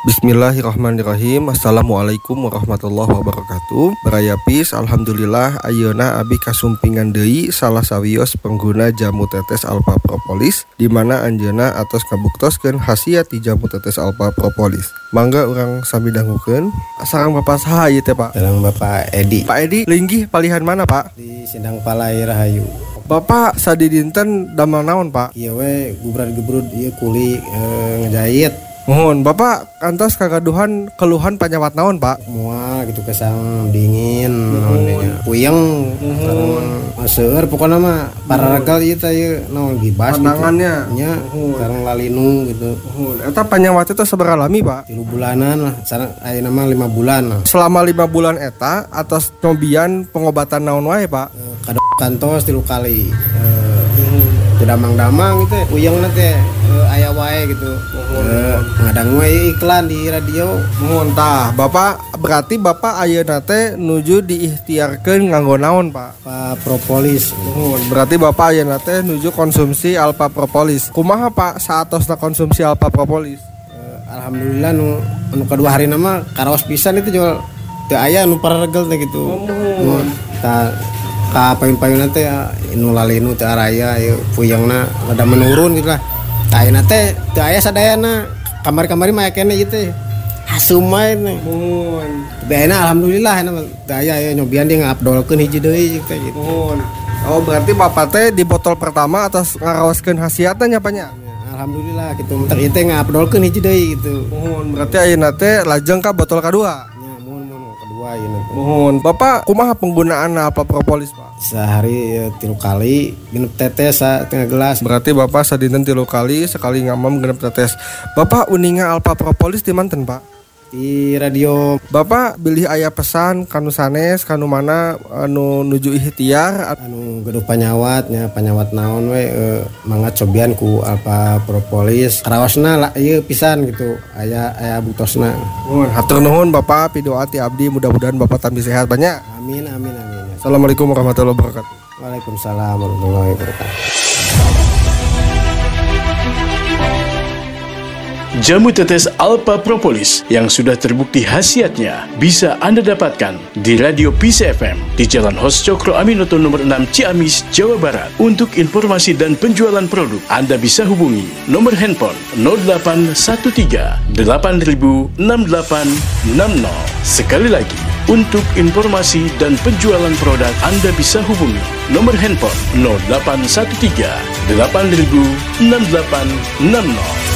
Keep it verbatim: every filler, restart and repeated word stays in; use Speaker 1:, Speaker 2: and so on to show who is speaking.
Speaker 1: Bismillahirrahmanirrahim. Assalamualaikum warahmatullahi wabarakatuh. Baraya pis, alhamdulillah ayeuna abi kasumpingan deui salah sawios pengguna jamu tetes alpha propolis, di mana anjeunna atos ngabuktoskeun khasiat ti jamu tetes alpha propolis. Mangga urang sami dangukeun. Sareng Bapak saha ieu teh, Pak?
Speaker 2: Sareng Bapak Edi.
Speaker 1: Pak Edi, linggih palihan mana, Pak?
Speaker 2: Di Sindang Palai Rahayu.
Speaker 1: Bapak sadi dinten damel naon, Pak?
Speaker 2: Ieu we gubrad-gebrud ieu kuli e, ngejahit.
Speaker 1: Mohon Bapak kantos kagaduhan keluhan panyawat naon, Pak?
Speaker 2: Mual gitu kesang dingin naon nya. Puyeng sareng seueur pokona mah pararegal ieu teh ieu naon gibas
Speaker 1: pandangannya
Speaker 2: gitu. Nya sareng lalinu gitu.
Speaker 1: Mohon eta panyawat itu sabaraha lami, Pak?
Speaker 2: tilu bulanan lah, sareng ayeuna mah lima bulan lah.
Speaker 1: Selama lima bulan eta atas nyobian pengobatan naon wae, Pak?
Speaker 2: E, Kadok kantos tilu kali. E, damang-damang gitu puyengna teh e, aya wae gitu. E, ngadang wae iklan di radio.
Speaker 1: Mohon tah, Bapak berarti Bapak ayeuna teh nuju diikhtiarkeun nganggo naon, Pak?
Speaker 2: Alpha propolis.
Speaker 1: Mohon berarti Bapak ayeuna teh nuju konsumsi alpha propolis. Kumaha, Pak, saatosna konsumsi alpha propolis?
Speaker 2: E, Alhamdulillah nu anu kadua harina mah karaos pisan itu jual teu aya nu pararegel teh gitu.
Speaker 1: Mohon
Speaker 2: Ta ka payun-payunna teh nu lalinu teh araya ieu puyengna rada menurun gitu lah. Ta ayeuna teh teu aya sadayana. Kamari-kamari mah kene ieu teh hasum wae teh.
Speaker 1: Mohon.
Speaker 2: Beena alhamdulillah ena teu aya aya nyobian dia ngabdolkeun hiji deui teh gitu.
Speaker 1: Mohon. Oh, berarti Bapak teh di botol pertama atas ngaraoskeun khasiatna nya, Pak nya?
Speaker 2: Alhamdulillah gitu. Mentak ieu teh ngabdolkeun hiji deui gitu.
Speaker 1: Mohon. Berarti ayeuna teh lajeng ka botol kadua.
Speaker 2: Nya mun mun kedua ieu teh.
Speaker 1: Mohon. Bapak kumaha penggunaan alpha propolis, Pak?
Speaker 2: Sehari ya, tilu kali genep tetes setengah gelas.
Speaker 1: Berarti Bapak sadinten tilu kali, sekali ngamam genep tetes. Bapak uninga alpha propolis di manten, Pak?
Speaker 2: Di radio.
Speaker 1: Bapak bilih aya pesan kanu sanes kanu mana anu nuju ikhtiar
Speaker 2: Anu gaduh panyawatnya panyawat naon we e, mangga cobian ku alpha propolis. Karaosna lah ieu pisan gitu. Aya aya butosna.
Speaker 1: Nuhun, hatur nuhun Bapak, pidoa ti abdi mudah-mudahan Bapak tambah sehat banyak.
Speaker 2: Amin amin amin.
Speaker 1: Assalamualaikum warahmatullahi wabarakatuh.
Speaker 2: Waalaikumsalam warahmatullahi wabarakatuh.
Speaker 3: Jamu tetes alpha propolis yang sudah terbukti khasiatnya bisa Anda dapatkan di Radio Peace F M di Jalan Hos Cokro Aminoto nomor enam Ciamis, Jawa Barat. Untuk informasi dan penjualan produk, Anda bisa hubungi nomor handphone nol delapan satu tiga delapan nol enam delapan enam nol. Sekali lagi, untuk informasi dan penjualan produk, Anda bisa hubungi nomor handphone nol delapan satu tiga delapan nol enam delapan enam nol.